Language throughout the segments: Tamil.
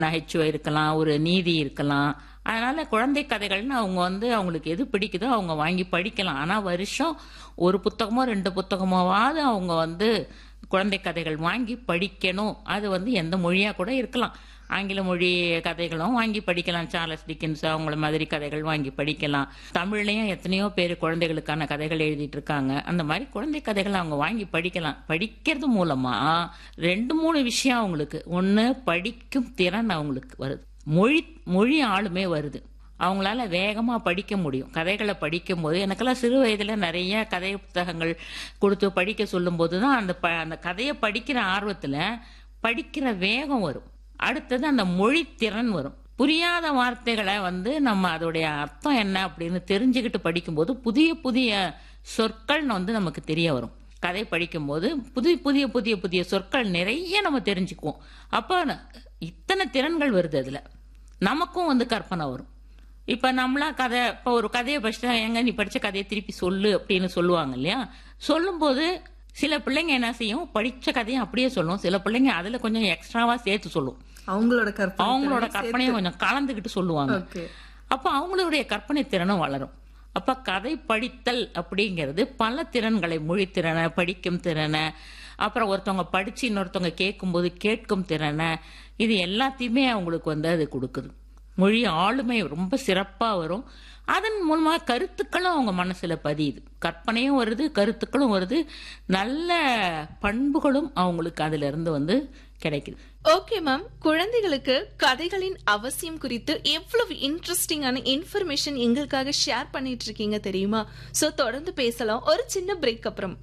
நகைச்சுவை இருக்கலாம், ஒரு நீதி இருக்கலாம். அதனால குழந்தை கதைகள்னு அவங்களுக்கு எது பிடிக்குதோ அவங்க வாங்கி படிக்கலாம். ஆனா வருஷம் ஒரு புத்தகமோ 2 புத்தகமாவது அவங்க குழந்தை கதைகள் வாங்கி படிக்கணும். அது எந்த மொழியா கூட இருக்கலாம். ஆங்கில மொழி கதைகளும் வாங்கி படிக்கலாம். சார்லஸ் டிக்கன்ஸ் அவங்கள மாதிரி கதைகள் வாங்கி படிக்கலாம். தமிழ்லயும் எத்தனையோ பேர் குழந்தைகளுக்கான கதைகள் எழுதிட்டு இருக்காங்க. அந்த மாதிரி குழந்தை கதைகள் அவங்க வாங்கி படிக்கலாம். படிக்கிறது மூலமா 2-3 விஷயம் அவங்களுக்கு. ஒண்ணு, படிக்கும் திறன் அவங்களுக்கு வருது. மொழி ஆளுமே வருது. அவங்களால வேகமா படிக்க முடியும். கதைகளை படிக்கும் போது எனக்கெல்லாம் சிறு வயதுல நிறைய கதை புத்தகங்கள் கொடுத்து படிக்க சொல்லும் போதுதான் அந்த கதையை படிக்கிற ஆர்வத்துல படிக்கிற வேகம் வரும். அடுத்தது அந்த மொழி திறன் வரும். புரியாத வார்த்தைகளை நம்ம அதோடைய அர்த்தம் என்ன அப்படின்னு தெரிஞ்சுக்கிட்டு படிக்கும்போது புதிய புதிய சொற்கள் நமக்கு தெரிய வரும். கதை படிக்கும்போது புதிய புதிய புதிய புதிய சொற்கள் நிறைய நம்ம தெரிஞ்சுக்குவோம். அப்போ இத்தனை திறன்கள் வருது. அதுல நமக்கும் கற்பனை வரும். இப்ப நம்மளா இப்ப ஒரு கதையை படிச்சுட்டா, எங்க நீ படிச்ச கதையை திருப்பி சொல்லு அப்படின்னு சொல்லுவாங்க இல்லையா? சொல்லும் போது சில பிள்ளைங்க என்ன செய்யும், படிச்ச கதையை அப்படியே சொல்லும். சில பிள்ளைங்க அதுல கொஞ்சம் எக்ஸ்ட்ராவா சேர்த்து சொல்லும். அவங்களோட கற்பனையை கொஞ்சம் கலந்துகிட்டு சொல்லுவாங்க. அப்ப அவங்களுடைய கற்பனை திறனும் வளரும். அப்ப கதை படித்தல் அப்படிங்கிறது பல திறன்களை, மொழி திறனை, படிக்கும் திறனை, அப்புறம் ஒருத்தவங்க படிச்சு இன்னொருத்தவங்க கேட்கும்போது கேட்கும் திறனை, இது எல்லாத்தையுமே அவங்களுக்கு அது கொடுக்குது. மொழி ஆளுமை ரொம்ப சிறப்பா வரும். அதன் மூலமா கருத்துக்களும் அவங்க மனசுல பதியுது. கற்பனையும் வருது, கருத்துக்களும் வருது, நல்ல பண்புகளும் அவங்களுக்கு அதுல இருந்து கிடைக்குது. ஓகே மேம், குழந்தைகளுக்கு கதைகளின் அவசியம் குறித்து எவ்வளவு இன்ட்ரெஸ்டிங்கான இன்ஃபர்மேஷன் எங்களுக்காக ஷேர் பண்ணிட்டு இருக்கீங்க தெரியுமா? சோ தொடர்ந்து பேசலாம் ஒரு சின்ன பிரேக் அப்புறம்.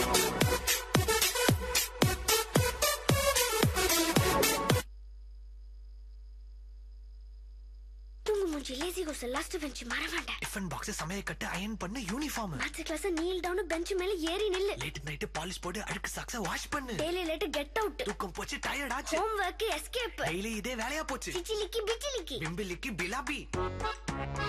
Lazy course last bench மறவாண்ட. Tiffin box சமைய கட்டு அயர்ன் பண்ணு, uniform. Maths class kneel down bench மேல ஏறி நில்லு. லேட் நைட் பாலிஷ் போடு, அழுக்கு சாக்ஸ வாஷ் பண்ணு. Daily late get out. தூக்கம் போச்சு, டயர்ட் ஆச்சு. Home work escape. டெய்லி இதே வேலையா போச்சு. சிச்சிலிக்கி பிச்சிலிக்கி பிம்பிலிக்கி பிலாபி.